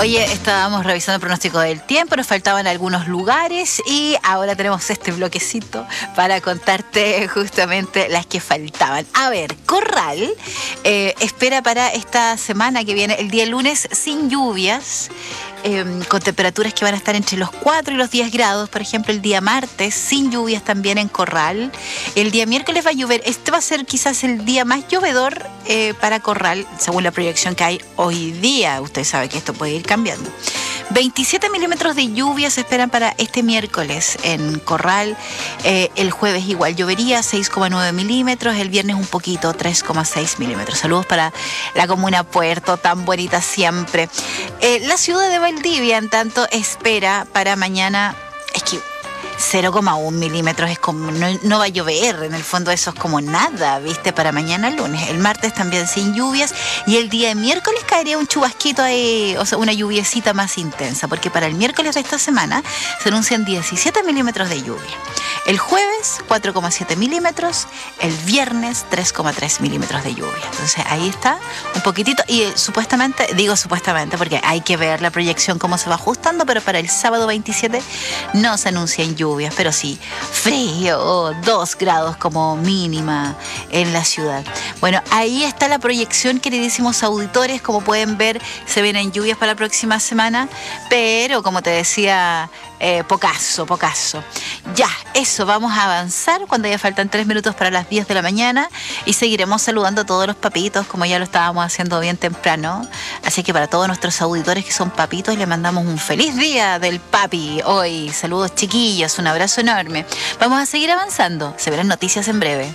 Oye, estábamos revisando el pronóstico del tiempo, nos faltaban algunos lugares y ahora tenemos este bloquecito para contarte justamente las que faltaban. A ver, Corral espera para esta semana que viene, el día lunes, sin lluvias. Con temperaturas que van a estar entre los 4 y los 10 grados, por ejemplo, el día martes, sin lluvias también en Corral. El día miércoles va a llover. Este va a ser quizás el día más llovedor para Corral, según la proyección que hay hoy día. Usted sabe que esto puede ir cambiando. 27 milímetros de lluvia se esperan para este miércoles en Corral. El jueves igual llovería, 6,9 milímetros. El viernes un poquito, 3,6 milímetros. Saludos para la comuna Puerto, tan bonita siempre. La ciudad de Valdivia, en tanto, espera para mañana, es que 0,1 milímetros es como, no va a llover, en el fondo eso es como nada, ¿viste? Para mañana lunes. El martes también sin lluvias y el día de miércoles caería un chubasquito ahí, o sea, una lluviecita más intensa, porque para el miércoles de esta semana se anuncian 17 milímetros de lluvia. El jueves 4,7 milímetros, el viernes 3,3 milímetros de lluvia. Entonces ahí está un poquitito y supuestamente, digo supuestamente porque hay que ver la proyección cómo se va ajustando, pero para el sábado 27 no se anuncian lluvias, pero sí frío, 2 grados como mínima en la ciudad. Bueno, ahí está la proyección, queridísimos auditores. Como pueden ver, se vienen lluvias para la próxima semana, pero como te decía, pocaso. Ya, eso, vamos a avanzar cuando ya faltan 3 minutos para las 10 de la mañana y seguiremos saludando a todos los papitos como ya lo estábamos haciendo bien temprano. Así que para todos nuestros auditores que son papitos, les mandamos un feliz día del papi hoy. Saludos, chiquillos, un abrazo enorme. Vamos a seguir avanzando, se verán noticias en breve.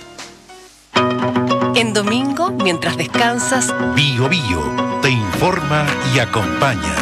En domingo, mientras descansas, Bio Bio te informa y acompaña.